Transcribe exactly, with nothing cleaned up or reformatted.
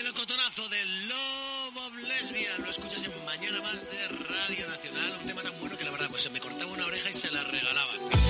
melocotonazo del Love of Lesbian. Lo escuchas en Mañana Más de Radio Nacional. Un tema tan bueno que la verdad pues se me cortaba una oreja y